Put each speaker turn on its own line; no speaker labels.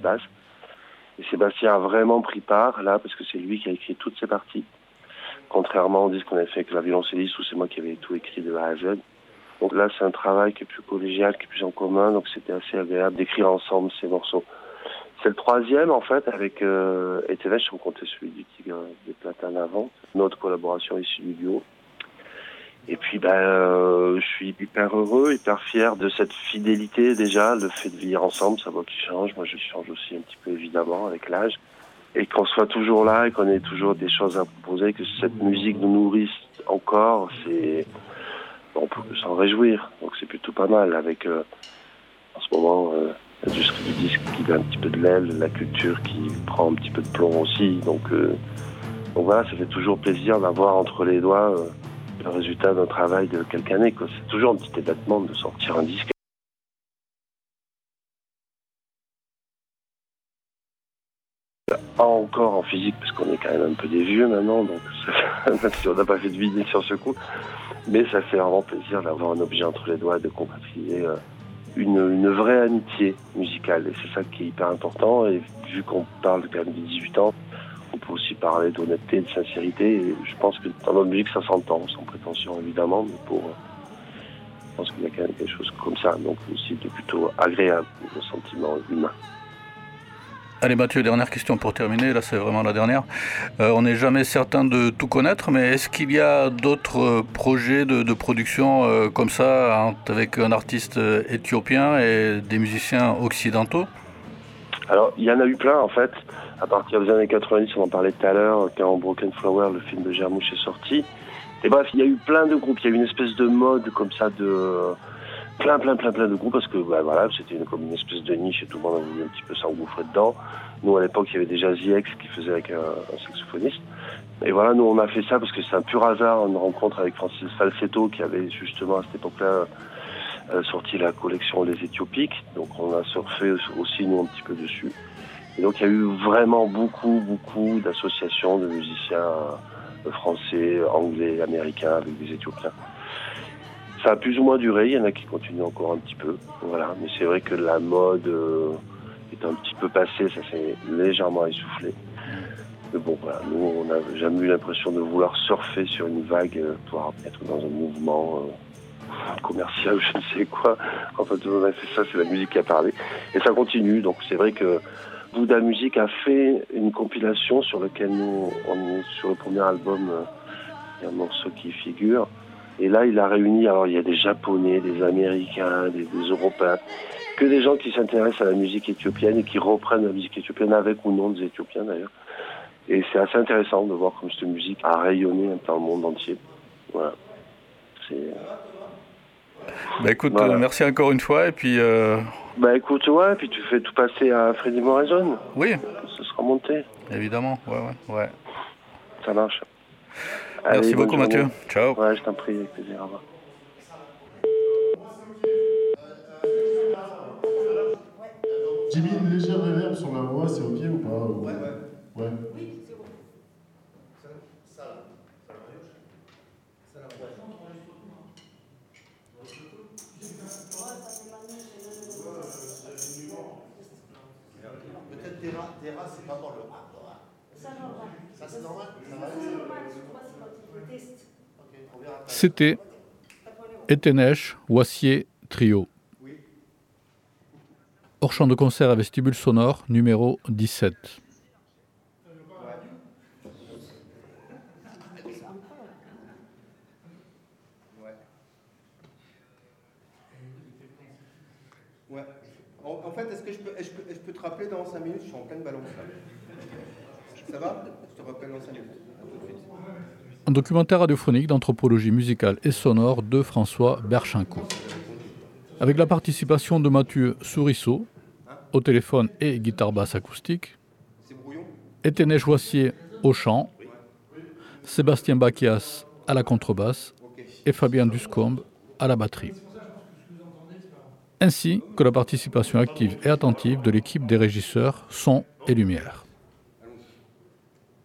basse. Et Sébastien a vraiment pris part là, parce que c'est lui qui a écrit toutes ses parties. Contrairement au disque qu'on avait fait avec la violoncelliste, où c'est moi qui avais tout écrit de A à Z. Donc là, c'est un travail qui est plus collégial, qui est plus en commun, donc c'était assez agréable d'écrire ensemble ces morceaux. C'est le troisième, en fait, avec Etenesh, on comptait celui du Tigre des Platanes avant, notre collaboration issue du duo. Et puis, je suis hyper heureux, hyper fier de cette fidélité déjà, le fait de vivre ensemble, sa voix qui change. Moi, je change aussi un petit peu, évidemment, avec l'âge. Et qu'on soit toujours là et qu'on ait toujours des choses à proposer, que cette musique nous nourrisse encore, on peut s'en réjouir. Donc c'est plutôt pas mal avec, en ce moment, l'industrie du disque qui donne un petit peu de l'aile, la culture qui prend un petit peu de plomb aussi. Donc voilà, ça fait toujours plaisir d'avoir entre les doigts le résultat d'un travail de quelques années, quoi. C'est toujours un petit ébattement de sortir un disque. Pas encore en physique, parce qu'on est quand même un peu des vieux maintenant, donc même si on n'a pas fait de vidéo sur ce coup. Mais ça fait vraiment plaisir d'avoir un objet entre les doigts, de compatrioter une vraie amitié musicale. Et c'est ça qui est hyper important. Et vu qu'on parle quand même de 18 ans, on peut aussi parler d'honnêteté, de sincérité. Et je pense que dans notre musique, ça s'entend, sans prétention évidemment, mais je pense qu'il y a quand même quelque chose comme ça. Donc aussi de plutôt agréable, le sentiment humain.
Allez Mathieu, dernière question pour terminer, là c'est vraiment la dernière. On n'est jamais certain de tout connaître, mais est-ce qu'il y a d'autres projets de production comme ça, avec un artiste éthiopien et des musiciens occidentaux ?
Alors il y en a eu plein en fait, à partir des années 90, on en parlait tout à l'heure, quand Broken Flower, le film de Jarmusch est sorti. Et bref, il y a eu plein de groupes, il y a eu une espèce de mode comme ça de... plein de groupes, parce que voilà, c'était comme une espèce de niche et tout le monde a voulu un petit peu s'engouffrer dedans. Nous, à l'époque, il y avait déjà ZX qui faisait avec un saxophoniste. Et voilà, nous, on a fait ça parce que c'est un pur hasard, une rencontre avec Francis Falsetto qui avait justement à cette époque-là sorti la collection Les Éthiopiques. Donc on a surfé aussi, nous, un petit peu dessus. Et donc il y a eu vraiment beaucoup d'associations de musiciens français, anglais, américains avec des Éthiopiens. Ça a plus ou moins duré, il y en a qui continuent encore un petit peu, voilà. Mais c'est vrai que la mode est un petit peu passée, ça s'est légèrement essoufflé. Mais bon, voilà, nous, on n'a jamais eu l'impression de vouloir surfer sur une vague, pour être dans un mouvement commercial, je ne sais quoi. En fait, on a fait ça, c'est la musique qui a parlé. Et ça continue, donc c'est vrai que Bouddha Music a fait une compilation sur laquelle nous, on est sur le premier album, il y a un morceau qui figure. Et là, il a réuni, alors il y a des Japonais, des Américains, des Européens, que des gens qui s'intéressent à la musique éthiopienne et qui reprennent la musique éthiopienne avec ou non des Éthiopiens d'ailleurs. Et c'est assez intéressant de voir comme cette musique a rayonné dans le monde entier. Voilà.
Écoute, voilà. Merci encore une fois et puis...
écoute, ouais, puis tu fais tout passer à Freddie Morrison.
Oui.
Ce sera monté.
Évidemment, ouais.
Ça marche.
Merci
Allez,
beaucoup Mathieu. Ciao.
Ouais, je t'en prie, avec plaisir. Au revoir.
Jimmy, une légère réverb sur la voix, c'est ok ou pas? Ouais.
Oui, c'est bon. Ça peut-être Terra, c'est pas dans le rap. Ça, normal. Ça, c'est normal.
C'était Etenesh Wassier Trio. Hors champ de concert à vestibule sonore, numéro 17.
Ouais. En fait, est-ce que je peux te rappeler dans 5 minutes? Je suis en pleine balance. Ça va? Je te rappelle dans 5 minutes. À tout de suite.
Un documentaire radiophonique d'anthropologie musicale et sonore de François Berchincourt. Avec la participation de Mathieu Sourisseau, au téléphone et guitare basse acoustique, Etenesh Wassier au chant, Sébastien Bakias à la contrebasse et Fabien Duscombe à la batterie. Ainsi que la participation active et attentive de l'équipe des régisseurs son et lumière.